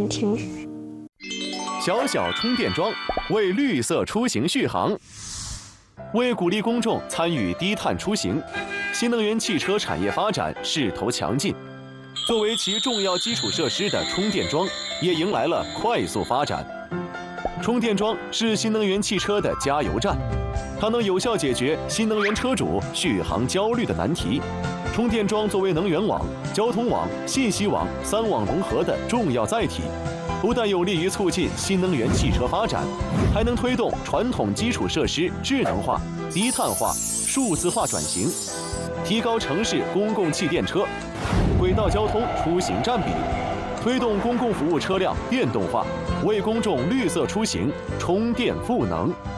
人听。 小小充电桩为绿色出行续航。为鼓励公众参与低碳出行，新能源汽车产业发展势头强劲。作为其重要基础设施的充电桩，也迎来了快速发展。充电桩是新能源汽车的加油站，它能有效解决新能源车主续航焦虑的难题。充电桩作为能源网、交通网、信息网3网融合的重要载体，不但有利于促进新能源汽车发展，还能推动传统基础设施智能化、低碳化、数字化转型，提高城市公共汽电车、轨道交通出行占比，推动公共服务车辆电动化，为公众绿色出行充电赋能。